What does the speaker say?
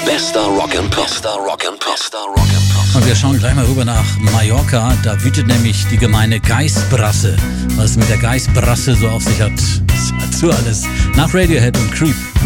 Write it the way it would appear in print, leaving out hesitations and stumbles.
Bester Rock and Pop. Und wir schauen gleich mal rüber nach Mallorca. Da wütet nämlich die gemeine Geistbrasse. Was es mit der Geistbrasse so auf sich hat, das dazu alles nach Radiohead und Creep.